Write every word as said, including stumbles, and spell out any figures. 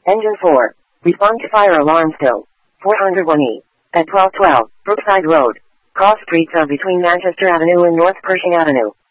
Engine four. Respond to fire alarm still. four oh one E. At twelve twelve, Brookside Road. Cross streets of between Manchester Avenue and North Pershing Avenue.